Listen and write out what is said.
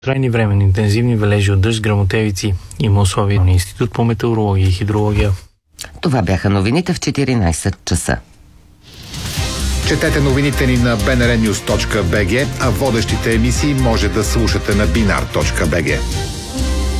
Трайни времени, интензивни валежи от дъжд, гръмотевици има условия на Институт по метеорология и хидрология. Това бяха новините в 14 часа. Четете новините ни на bnrnews.bg, а водещите емисии може да слушате на binar.bg.